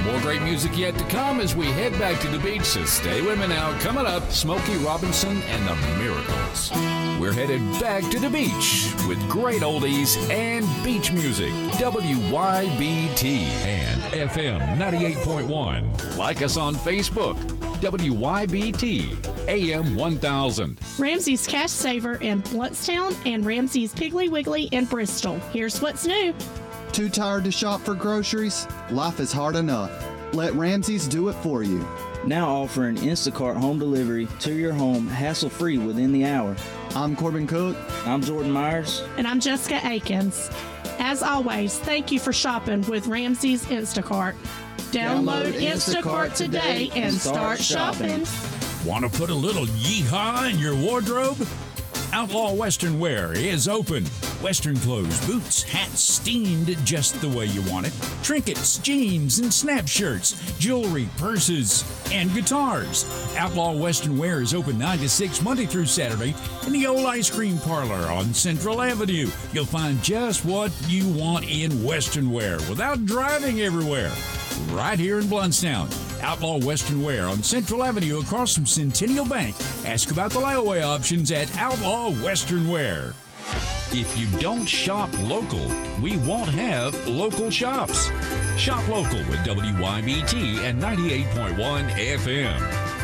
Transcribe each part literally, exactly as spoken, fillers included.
More great music yet to come as we head back to the beach, so stay with me now. Coming up, Smokey Robinson and the Miracles. We're headed back to the beach with great oldies and beach music. W Y B T and F M ninety-eight point one. Like us on Facebook. W Y B T A M one thousand. Ramsey's Cash Saver in Bluntstown and Ramsey's Piggly Wiggly in Bristol. Here's what's new. Too tired to shop for groceries? Life is hard enough. Let Ramsey's do it for you. Now offering Instacart home delivery to your home hassle-free within the hour. I'm Corbin Cook. I'm Jordan Myers. And I'm Jessica Akins. As always, thank you for shopping with Ramsey's Instacart. Download Instacart today and start shopping. Want to put a little yeehaw in your wardrobe? Outlaw Western Wear is open. Western clothes, boots, hats steamed just the way you want it. Trinkets, jeans, and snap shirts, jewelry, purses, and guitars. Outlaw Western Wear is open nine to six Monday through Saturday in the old ice cream parlor on Central Avenue. You'll find just what you want in Western Wear without driving everywhere. Right here in Bluntstown. Outlaw Western Wear on Central Avenue across from Centennial Bank. Ask about the layaway options at Outlaw Western Wear. If you don't shop local, we won't have local shops. Shop local with W Y B T and ninety-eight point one F M.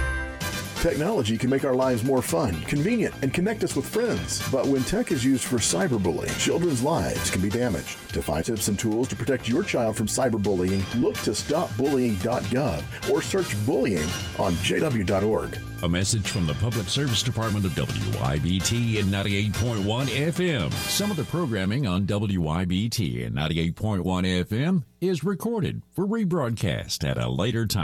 Technology can make our lives more fun, convenient, and connect us with friends. But when tech is used for cyberbullying, children's lives can be damaged. To find tips and tools to protect your child from cyberbullying, look to stop bullying dot gov or search bullying on J W dot org. A message from the Public Service Department of W Y B T and ninety-eight point one F M. Some of the programming on W Y B T and ninety-eight point one F M is recorded for rebroadcast at a later time.